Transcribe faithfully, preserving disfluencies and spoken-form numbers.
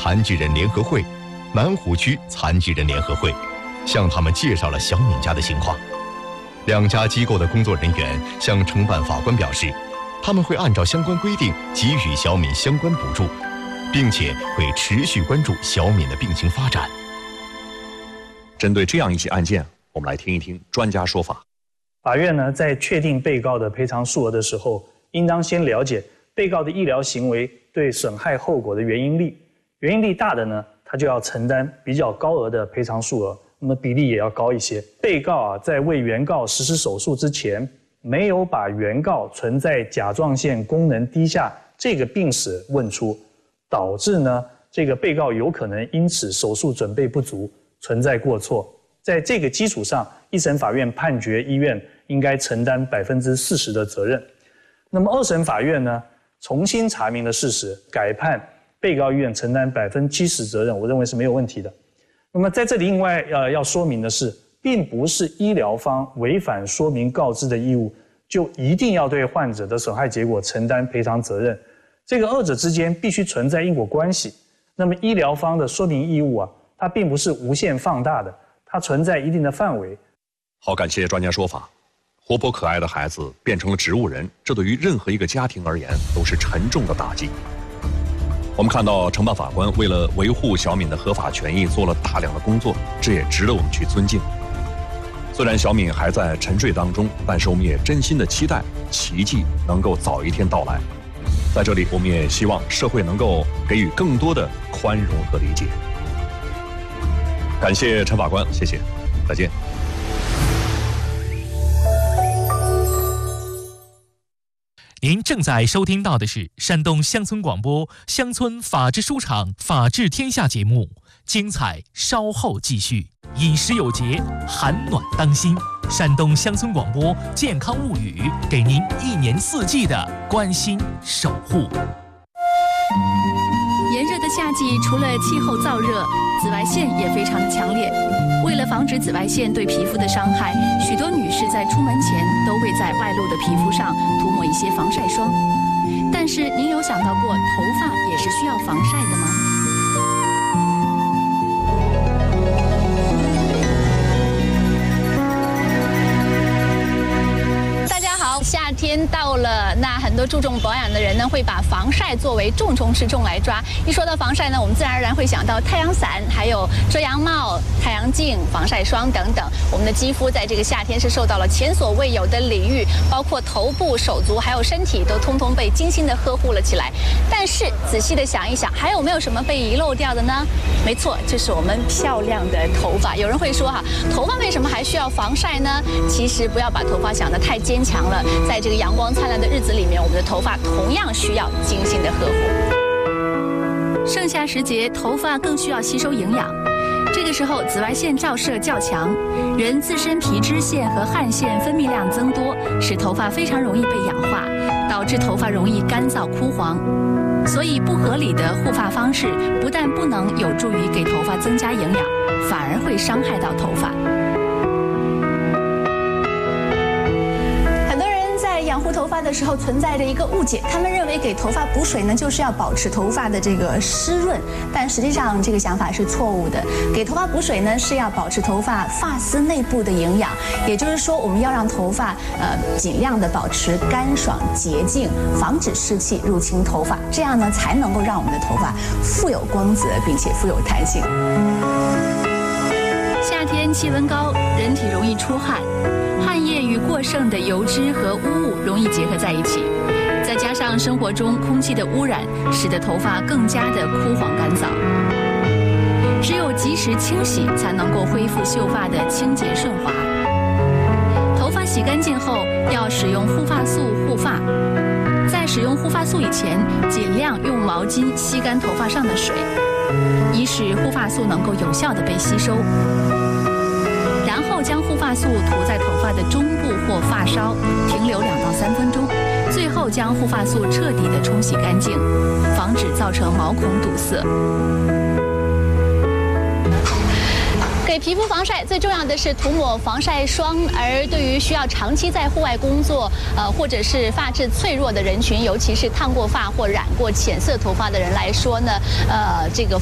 残疾人联合会、南湖区残疾人联合会，向他们介绍了小敏家的情况。两家机构的工作人员向承办法官表示，他们会按照相关规定给予小敏相关补助，并且会持续关注小敏的病情发展。 针对这样一起案件，我们来听一听专家说法。 法院呢，在确定被告的赔偿数额的时候，应当先了解被告的医疗行为对损害后果的原因力。原因力大的呢，他就要承担比较高额的赔偿数额，那么比例也要高一些。被告啊，在为原告实施手术之前，没有把原告存在甲状腺功能低下这个病史问出，导致呢，这个被告有可能因此手术准备不足，存在过错。在这个基础上，一审法院判决医院应该承担百分之四十的责任。那么二审法院呢，重新查明了事实，改判被告医院承担百分之七十责任，我认为是没有问题的。那么在这里另外呃要说明的是，并不是医疗方违反说明告知的义务，就一定要对患者的损害结果承担赔偿责任。这个二者之间必须存在因果关系。那么医疗方的说明义务啊，它并不是无限放大的，它存在一定的范围。 好，感谢专家说法。活泼可爱的孩子变成了植物人，这对于任何一个家庭而言都是沉重的打击。我们看到承办法官为了维护小敏的合法权益做了大量的工作，这也值得我们去尊敬。虽然小敏还在沉睡当中，但是我们也真心的期待奇迹能够早一天到来。在这里，我们也希望社会能够给予更多的宽容和理解。感谢陈法官，谢谢，再见。 您正在收听到的是山东乡村广播乡村法制书场法治天下节目，精彩稍后继续。饮食有节，寒暖当心。山东乡村广播健康物语，给您一年四季的关心守护。 炎热的夏季，除了气候燥热，紫外线也非常的强烈。为了防止紫外线对皮肤的伤害，许多女士在出门前都会在外露的皮肤上涂抹一些防晒霜。但是您有想到过头发也是需要防晒的吗？ 夏天到了，那很多注重保养的人呢，会把防晒作为重中之重来抓。一说到防晒呢，我们自然而然会想到太阳伞，还有遮阳帽、太阳镜、防晒霜等等。我们的肌肤在这个夏天是受到了前所未有的礼遇，包括头部、手足还有身体都通通被精心的呵护了起来。但是仔细的想一想，还有没有什么被遗漏掉的呢？没错，就是我们漂亮的头发。有人会说哈，头发为什么还需要防晒呢？其实不要把头发想得太坚强了。在这个阳光灿烂的日子里面，我们的头发同样需要精心的呵护。 盛夏时节，头发更需要吸收营养。这个时候，紫外线照射较强，人自身皮脂腺和汗腺分泌量增多，使头发非常容易被氧化，导致头发容易干燥枯黄。所以，不合理的护发方式不但不能有助于给头发增加营养，反而会伤害到头发。 养护头发的时候存在着一个误解，他们认为给头发补水呢，就是要保持头发的这个湿润，但实际上这个想法是错误的。给头发补水呢，是要保持头发发丝内部的营养，也就是说，我们要让头发呃尽量的保持干爽洁净，防止湿气入侵头发，这样呢才能够让我们的头发富有光泽，并且富有弹性。 夏天气温高，人体容易出汗。汗液与过剩的油脂和污物容易结合在一起，再加上生活中空气的污染，使得头发更加的枯黄干燥。只有及时清洗，才能够恢复秀发的清洁顺滑。头发洗干净后，要使用护发素护发。在使用护发素以前，尽量用毛巾吸干头发上的水，以使护发素能够有效地被吸收。然后将护发素涂在头发的中部或发梢，停留两到三分钟。最后将护发素彻底的冲洗干净，防止造成毛孔堵塞。 给皮肤防晒最重要的是涂抹防晒霜，而对于需要长期在户外工作，呃，或者是发质脆弱的人群，尤其是烫过发或染过浅色头发的人来说呢，呃，这个。